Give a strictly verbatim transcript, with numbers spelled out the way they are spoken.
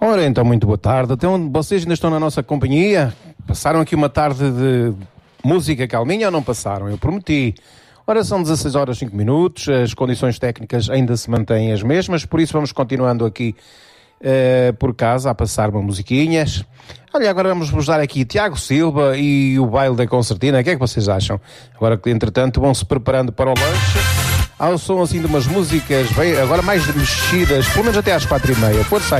Ora, então, muito boa tarde. Então, vocês ainda estão na nossa companhia? Passaram aqui uma tarde de música calminha ou não passaram? Eu prometi. Ora, são dezasseis horas e cinco minutos, as condições técnicas ainda se mantêm as mesmas, por isso vamos continuando aqui uh, por casa a passar uma musiquinhas. Olha, agora vamos vos dar aqui Tiago Silva e o baile da concertina. O que é que vocês acham? Agora que, entretanto, vão-se preparando para o lanche. Ao som assim de umas músicas bem, agora mais mexidas, pelo menos até às quatro e meia. Força aí.